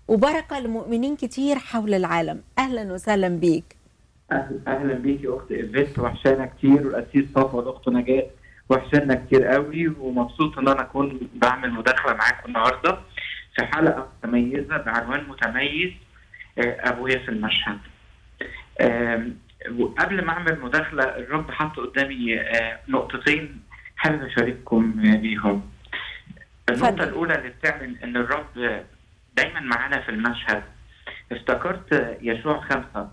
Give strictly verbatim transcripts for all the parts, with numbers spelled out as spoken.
وبركة لمؤمنين كتير حول العالم. أهلا وسهلا بيك. أهل أهلا بيكي أخت إيفيت، وحشانا كتير، والأسيس صفا والأخت نجاة وحشانا كتير قوي، ومبسوط إن أنا أكون بعمل مداخلة معاكم النهاردة في حلقة متميزة بعنوان متميز، أبويا في المشهد. وقبل ما أعمل مداخلة الرب حط قدامي نقطتين حابب أشارككم بيهم. النقطة الأولى اللي بتعلن إن الرب دايما معانا في المشهد. افتكرت يشوع خمسة،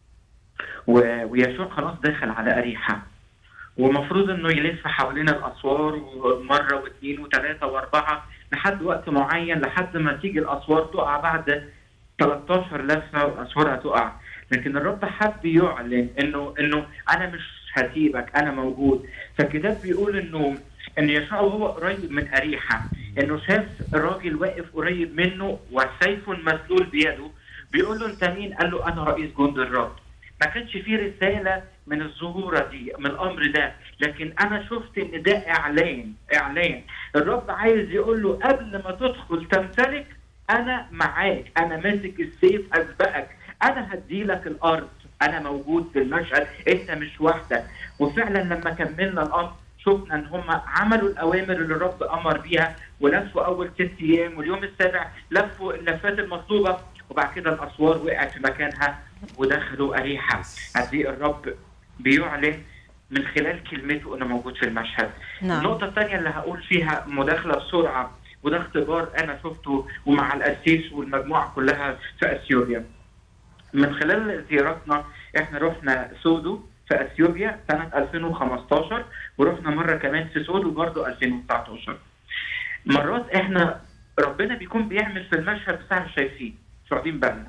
ويشوع خلاص داخل على أريحة، ومفروض انه يلف حوالين الاسوار مرة واثنين وثلاثة واربعة لحد وقت معين، لحد ما تيجي الاسوار تقع بعد ثلاثة عشر لفة والاسوار هتقع. لكن الرب حب يعلن انه انه انا مش هسيبك، انا موجود. فالكتاب بيقول انه ان يشوع هو قريب من أريحة، انه شاف الراجل واقف قريب منه وسيف مسلول بيده، بيقول له انت مين؟ قال له انا رئيس جند الرب. ما كانش فيه رسالة من الظهورة دي، من الأمر ده، لكن أنا شفت إن ده إعلان إعلان الرب عايز يقول له قبل ما تدخل تمتلك أنا معاك، أنا ماسك السيف أسبقك، أنا هديلك الأرض، أنا موجود في المشهد، أنت مش وحدك. وفعلا لما كملنا الأمر شفنا إن هم عملوا الأوامر اللي الرب أمر بيها، ولفوا أول ست أيام، واليوم السابع لفوا اللفات المطلوبة، وبعد كده الأسوار وقعت في مكانها ودخلوا أريحة. هذه الرب بيعلن من خلال كلمته انه موجود في المشهد. نعم. النقطة الثانية اللي هقول فيها مداخلة بسرعة، وده اختبار انا شفته ومع القسيس والمجموعة كلها في اثيوبيا. من خلال زيارتنا احنا رحنا سودو في اثيوبيا سنة ألفين وخمستاشر، ورحنا مرة كمان في سودو برضو ألفين وتسعتاشر. مرات احنا ربنا بيكون بيعمل في المشهد بس احنا شايفين مش واخدين بالنا.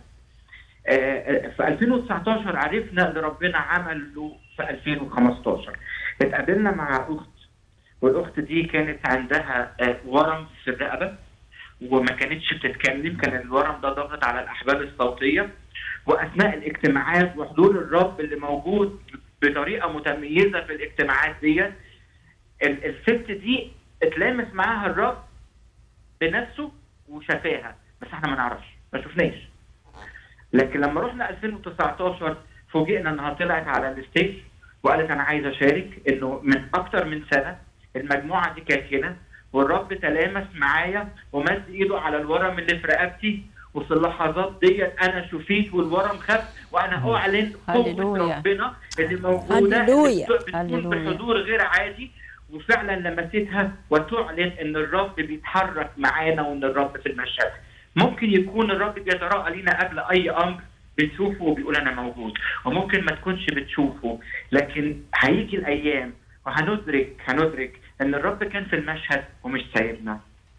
في ألفين وتسعتاشر عرفنا اللي ربنا عمله في ألفين وخمستاشر. اتقابلنا مع اخت، والاخت دي كانت عندها ورم في الرقبه وما كانتش بتتكلم، كان الورم ده ضاغط على الاحبال الصوتيه. واثناء الاجتماعات وحضور الرب اللي موجود بطريقه متميزه في الاجتماعات دي، الست دي اتلامس معاها الرب بنفسه وشافاها، بس احنا ما نعرفش، ما شفناش. لكن لما رحنا ألفين وتسعتاشر فوجئنا انها طلعت على الستيج وقالت انا عايزه اشارك انه من اكتر من سنه المجموعه دي كانت هنا، والرب تلامس معايا ومد ايده على الورم اللي في رقبتي، وفي اللحظات دي انا شفيت والورم خف، وانا اعلن قوه ربنا اللي موجوده بتكون بحضور غير عادي. وفعلا لمستها وتعلن ان الرب بيتحرك معانا وان الرب في المشهد. ممكن يكون الرب بيتراءى لينا قبل اي امر بتشوفه وبيقول انا موجود، وممكن ما تكونش بتشوفه، لكن هيجي الايام وهندرك هندرك ان الرب كان في المشهد ومش سايبنا.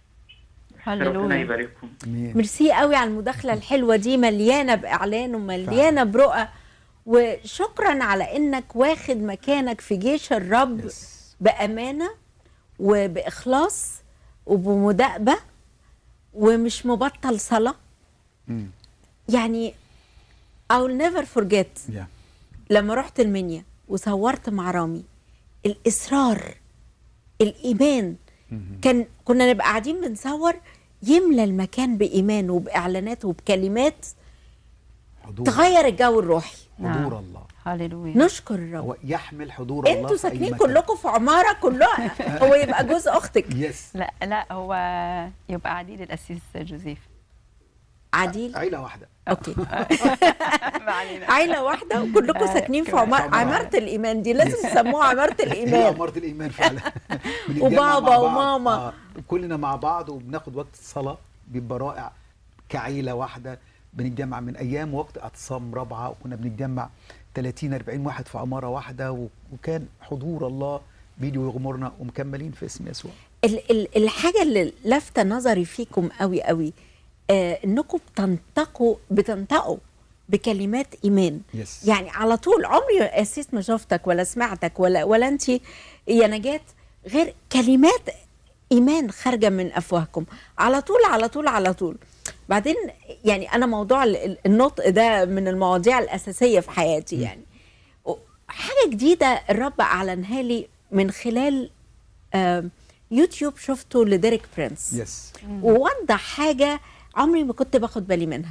ربنا يبارككم. ميرسي قوي على المداخله الحلوه دي، مليانه باعلان ومليانه برؤى، وشكرا على انك واخد مكانك في جيش الرب بامانه وباخلاص وبمداءبه، ومش مبطل صلاة. مم. يعني I'll never forget yeah. لما رحت المنيا وصورت مع رامي، الإصرار، الإيمان. mm-hmm. كان كنا نبقى قاعدين بنصور يملى المكان بإيمان وبإعلانات وبكلمات حضور. تغير الجو الروحي. حضور الله. هللويا. نشكر الرب. هو يحمل حضور الله. انتوا ساكنين كلكم في عماره كلها. هو يبقى جوز اختك؟ يس. لا لا، هو يبقى عديل القسيس جوزيف. عديل عيله واحده. اوكي. عيله واحده وكلكم ساكنين في عماره عماره الايمان دي، لازم تسموها عماره الايمان. عماره الايمان فعلا. وبابا وماما آه. كلنا مع بعض وبناخد وقت الصلاه، بيبقى رائع كعيله واحده. بنتجمع من ايام وقت اعتصام رابعه، وكنا بنتجمع ثلاثين أربعين واحد في عماره واحده، وكان حضور الله بيدي ويغمرنا، ومكملين في اسم يسوع. ال ال الحاجه اللي لافته نظري فيكم قوي قوي آه انكم بتنطقوا بتنطقوا بكلمات ايمان. yes. يعني على طول، عمري يا اسيس ما شفتك ولا سمعتك ولا ولا انت يا نجاة غير كلمات ايمان خارجه من افواهكم على طول على طول على طول. بعدين يعني انا موضوع النطق ده من المواضيع الاساسيه في حياتي. يعني حاجه جديده الرب اعلنها لي من خلال يوتيوب شفته لديريك برينس. yes. ووضح حاجه عمري ما كنت باخد بالي منها.